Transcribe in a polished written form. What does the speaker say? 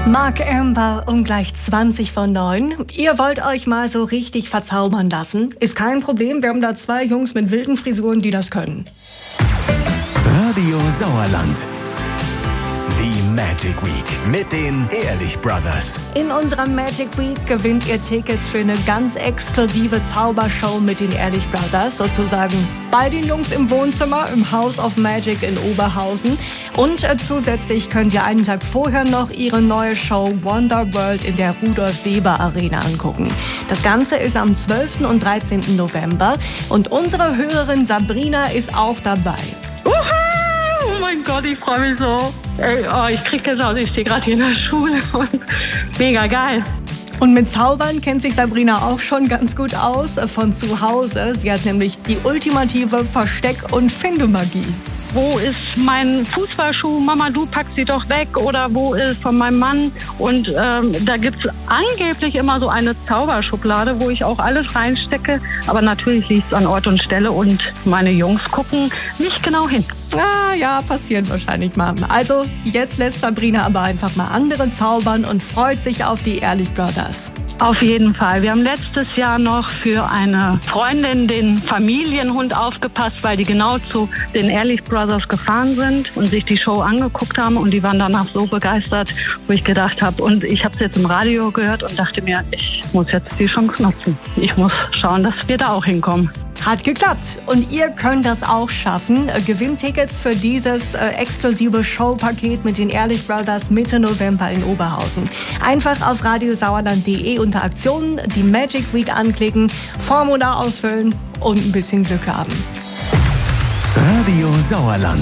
Mark Amber um gleich 20:09. Ihr wollt euch mal so richtig verzaubern lassen? Ist kein Problem, wir haben da zwei Jungs mit wilden Frisuren, die das können. Radio Sauerland. Die Magic Week mit den Ehrlich Brothers. In unserer Magic Week gewinnt ihr Tickets für eine ganz exklusive Zaubershow mit den Ehrlich Brothers, sozusagen bei den Jungs im Wohnzimmer im House of Magic in Oberhausen. Und zusätzlich könnt ihr einen Tag vorher noch ihre neue Show Wonder World in der Rudolf Weber Arena angucken. Das Ganze ist am 12. und 13. November und unsere Hörerin Sabrina ist auch dabei. Oh mein Gott, ich freue mich so. Ich krieg Gänsehaut, ich stehe gerade hier in der Schule und mega geil. Und mit Zaubern kennt sich Sabrina auch schon ganz gut aus von zu Hause. Sie hat nämlich die ultimative Versteck- und Findemagie. Wo ist mein Fußballschuh? Mama, du packst sie doch weg. Oder wo ist von meinem Mann? Und da gibt es angeblich immer so eine Zauberschublade, wo ich auch alles reinstecke. Aber natürlich liegt es an Ort und Stelle und meine Jungs gucken nicht genau hin. Ah ja, passiert wahrscheinlich mal. Also jetzt lässt Sabrina aber einfach mal andere zaubern und freut sich auf die Ehrlich Brothers. Auf jeden Fall. Wir haben letztes Jahr noch für eine Freundin den Familienhund aufgepasst, weil die genau zu den Ehrlich Brothers gefahren sind und sich die Show angeguckt haben. Und die waren danach so begeistert, wo ich gedacht habe, und ich habe es jetzt im Radio gehört und dachte mir, ich muss jetzt die Chance nutzen. Ich muss schauen, dass wir da auch hinkommen. Hat geklappt. Und ihr könnt das auch schaffen. Gewinnt Tickets für dieses exklusive Showpaket mit den Ehrlich Brothers Mitte November in Oberhausen. Einfach auf radiosauerland.de unter Aktionen die Magic Week anklicken, Formular ausfüllen und ein bisschen Glück haben. Radio Sauerland.